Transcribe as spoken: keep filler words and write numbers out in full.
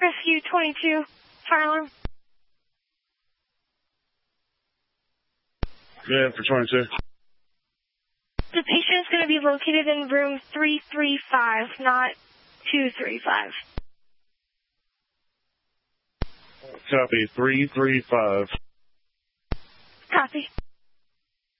Rescue twenty-two, fire alarm. Yeah, for twenty-two. The patient is going to be located in room three three five, not two three five. Copy, three three five.